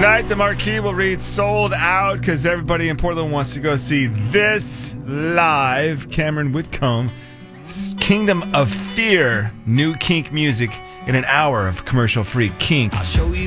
Tonight, the marquee will read sold out because everybody in Portland wants to go see this live. Cameron Whitcomb, Kingdom of Fear, new Kink music in an hour of commercial-free Kink.